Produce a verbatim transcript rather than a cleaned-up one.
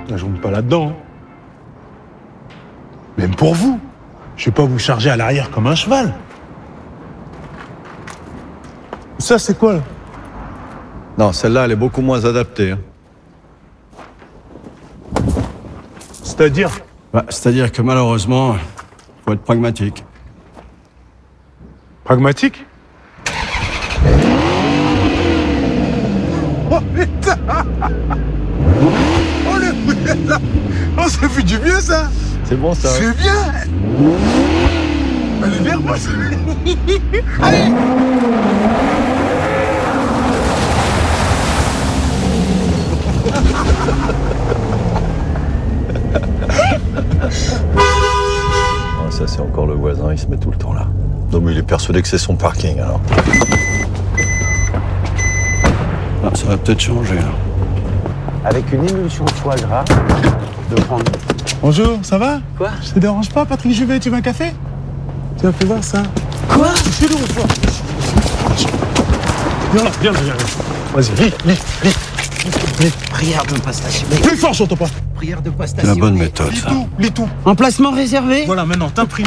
là, je monte pas là-dedans. Même pour vous. Je vais pas vous charger à l'arrière comme un cheval. Ça, c'est quoi, là? Non, celle-là, elle est beaucoup moins adaptée. Hein. C'est-à-dire? Bah, c'est-à-dire que malheureusement, faut être pragmatique. Pragmatique? Oh putain! Oh le... Oh, ça fait du bien, ça! C'est bon, ça. C'est bien! Elle est bien, moi, ça... Allez! Ah, ça, c'est encore le voisin, il se met tout le temps là. Non, mais il est persuadé que c'est son parking, alors. Ah, ça va peut-être changer, là. Avec une émulsion foie gras, de prendre... Bonjour, ça va? Quoi? Je te dérange pas, Patrick Juvet, tu veux un café? Tiens, fais voir ça. Quoi? C'est nous, toi. Viens là, viens là, viens là. Vas-y, lis, lis, lis. lis. Prière de pas stationner. Plus fort, j'entends pas. Prière de pas C'est stationner. la bonne méthode, Lis ça. tout, lis tout. Emplacement réservé. Voilà, maintenant, t'imprimes.